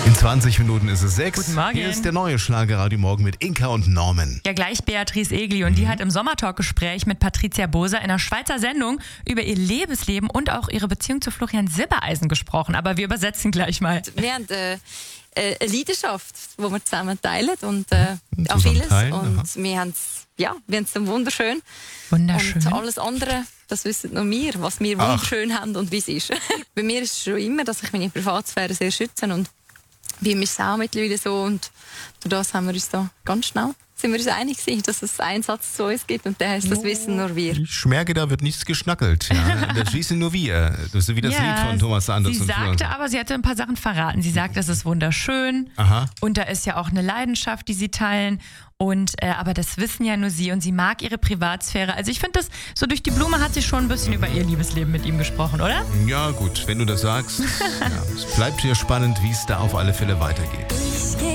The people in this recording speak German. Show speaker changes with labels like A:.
A: In 20 Minuten ist es 6.
B: Guten Morgen.
A: Hier ist der neue Schlagerradio Morgen mit Inka und Norman.
B: Ja, gleich Beatrice Egli und die hat im Sommertalk-Gespräch mit Patricia Boser in einer Schweizer Sendung über ihr Lebensleben und auch ihre Beziehung zu Florian Silbereisen gesprochen. Aber wir übersetzen gleich mal.
C: Wir haben eine Leidenschaft, die wir zusammen teilen und auch
A: Zusammen
C: vieles.
A: teilen,
C: Und
A: aha.
C: wir haben es dann wunderschön.
B: Wunderschön.
C: Und alles andere, das wissen nur wir, was wir wunderschön haben und wie es ist. Bei mir ist es schon immer, dass ich meine Privatsphäre sehr schütze und bei mir ist es auch mittlerweile so und durch das haben wir uns da ganz schnell sind wir uns einig gewesen, dass es einen Satz zu uns gibt und der heißt, das wissen nur wir.
A: Ich merke, da wird nichts geschnackelt. Ja. Das wissen nur wir. Das ist wie das Lied von Thomas Anders.
B: Sie
A: und
B: sagte aber, sie hatte ein paar Sachen verraten. Sie sagt, es ist wunderschön.
A: Aha.
B: Und da ist ja auch eine Leidenschaft, die sie teilen. Und aber das wissen ja nur sie und sie mag ihre Privatsphäre. Also ich finde das, so durch die Blume hat sie schon ein bisschen über ihr Liebesleben mit ihm gesprochen, oder?
A: Ja gut, wenn du das sagst. Ja, es bleibt hier spannend, wie es da auf alle Fälle weitergeht.